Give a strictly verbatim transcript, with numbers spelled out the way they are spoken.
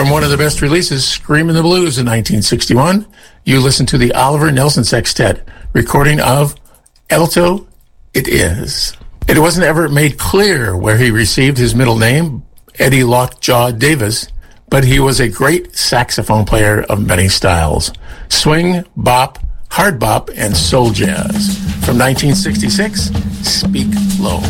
From one of the best releases, Screamin' the Blues in nineteen sixty-one, you listen to the Oliver Nelson Sextet, recording of Alto It Is. It wasn't ever made clear where he received his middle name, Eddie Lockjaw Davis, but he was a great saxophone player of many styles. Swing, bop, hard bop, and soul jazz. From nineteen sixty-six, Speak Low.